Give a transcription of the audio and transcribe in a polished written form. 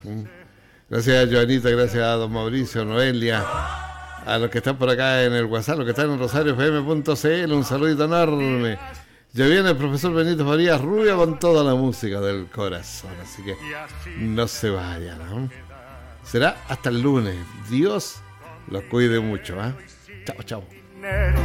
Gracias a Joanita, gracias a don Mauricio, Noelia, a los que están por acá en el WhatsApp, los que están en rosariofm.cl, un saludito enorme. Ya viene el profesor Benito Farías Rubio con toda la música del corazón, así que no se vayan, ¿no? Será hasta el lunes. Dios los cuide mucho, ¿eh? Chao, chao.